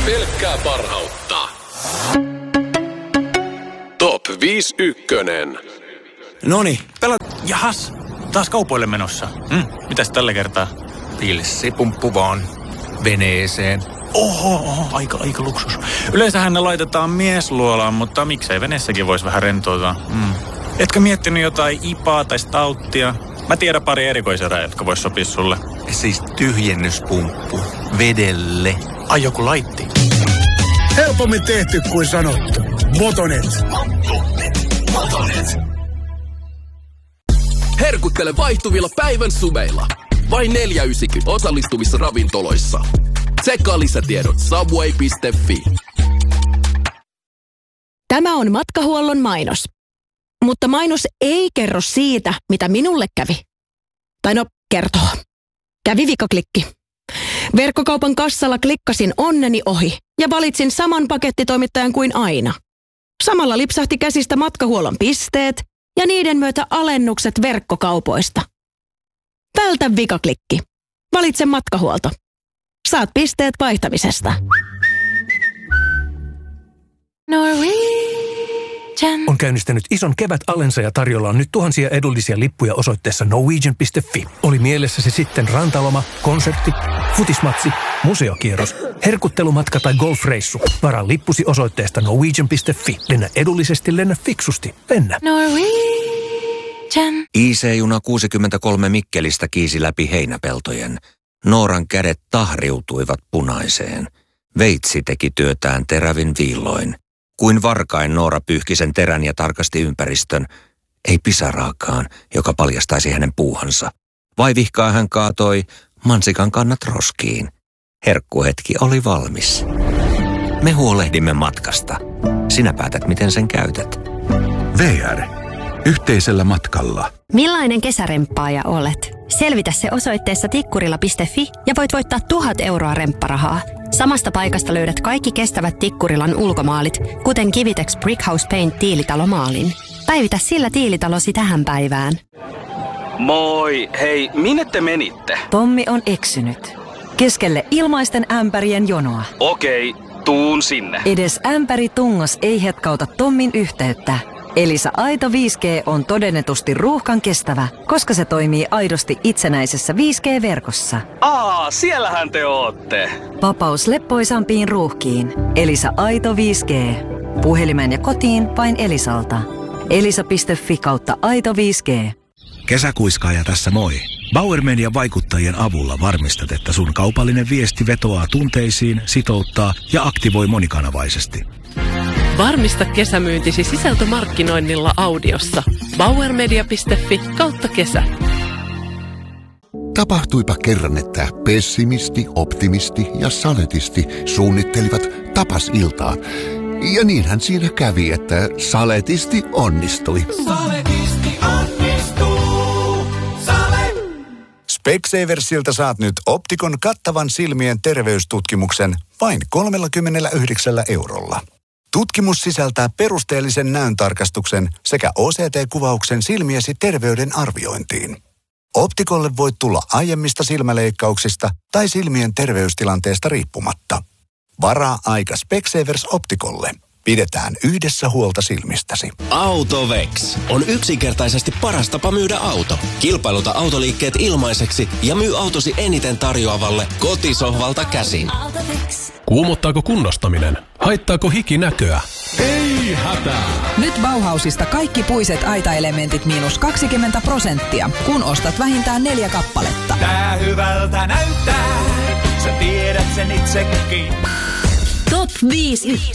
Pelkkää parhautta. Top 51. Noniin, Jahas, taas kaupoille menossa. Mitäs tällä kertaa? Pilssipumppu vaan. Veneeseen. Oho, aika luksus. Yleensähän ne laitetaan miesluolaan, mutta miksei veneessäkin voisi vähän rentoutua. Etkö miettinyt jotain ipaa tai stouttia? Mä tiedän pari erikoiserää, jotka vois sopia sulle. Siis tyhjennyspumppu. Vedelle. Ai joku laitti. Helpommin tehty kuin sanottu. Motonet. Herkuttele vaihtuvilla päivän sumeilla. Vain 4,90 osallistuvissa ravintoloissa. Tsekkaa lisätiedot subway.fi. Tämä on matkahuollon mainos. Mutta mainos ei kerro siitä, mitä minulle kävi. Tai no, kertoo. Kävi vikaklikki. Verkkokaupan kassalla klikkasin onneni ohi ja valitsin saman pakettitoimittajan kuin aina. Samalla lipsahti käsistä matkahuollon pisteet ja niiden myötä alennukset verkkokaupoista. Vältä vikaklikki. Valitse matkahuolto. Saat pisteet vaihtamisesta. On käynnistänyt ison kevätalensa ja tarjolla on nyt tuhansia edullisia lippuja osoitteessa norwegian.fi. Oli mielessäsi sitten rantaloma, konsertti, futismatsi, museokierros, herkuttelumatka tai golfreissu. Varaa lippusi osoitteesta norwegian.fi. Lennä edullisesti, lennä fiksusti. Lennä. IC-juna 63 Mikkelistä kiisi läpi heinäpeltojen. Nooran kädet tahriutuivat punaiseen. Veitsi teki työtään terävin viilloin. Kuin varkain Noora pyyhki sen terän ja tarkasti ympäristön. Ei pisaraakaan, joka paljastaisi hänen puuhansa. Vaivihkaa hän kaatoi mansikan kannat roskiin. Herkkuhetki oli valmis. Me huolehdimme matkasta. Sinä päätät, miten sen käytät. VR. Yhteisellä matkalla. Millainen kesäremppaaja olet? Selvitä se osoitteessa tikkurila.fi ja voit voittaa 1,000 euroa rempparahaa. Samasta paikasta löydät kaikki kestävät Tikkurilan ulkomaalit, kuten Kivitex Brickhouse Paint tiilitalomaalin. Päivitä sillä tiilitalosi tähän päivään. Moi, hei, minne te menitte? Tommi on eksynyt. Keskelle ilmaisten ämpärien jonoa. Okei, tuun sinne. Edes ämpäritungos ei hetkauta Tommin yhteyttä. Elisa Aito 5G on todennetusti ruuhkan kestävä, koska se toimii aidosti itsenäisessä 5G-verkossa. Siellähän te ootte. Vapaus leppoisampiin ruuhkiin. Elisa Aito 5G. Puhelimeen ja kotiin vain Elisalta. elisa.fi/Aito 5G. Kesäkuiskaaja tässä moi. Bauer Median vaikuttajien avulla varmistat, että sun kaupallinen viesti vetoaa tunteisiin, sitouttaa ja aktivoi monikanavaisesti. Varmista kesämyyntisi sisältömarkkinoinnilla audiossa. bauermedia.fi/kesä. Tapahtuipa kerran, että pessimisti, optimisti ja saletisti suunnittelivat tapasiltaa. Ja niinhän siinä kävi, että saletisti onnistui. Saletisti onnistuu. Sale! Specsaversilta saat nyt Optikon kattavan silmien terveystutkimuksen vain 39 eurolla. Tutkimus sisältää perusteellisen näöntarkastuksen sekä OCT-kuvauksen silmiesi terveyden arviointiin. Optikolle voit tulla aiemmista silmäleikkauksista tai silmien terveystilanteesta riippumatta. Varaa aika Specsavers Optikolle. Pidetään yhdessä huolta silmistäsi. Autovex on yksinkertaisesti paras tapa myydä auto. Kilpailuta autoliikkeet ilmaiseksi ja myy autosi eniten tarjoavalle kotisohvalta käsin. Kuumottaako kunnostaminen? Haittaako hiki näköä? Ei hätää! Nyt Bauhausista kaikki puiset aitaelementit -20%, kun ostat vähintään 4 kappaletta. Tää hyvältä näyttää, sä tiedät sen itsekin. Top 51.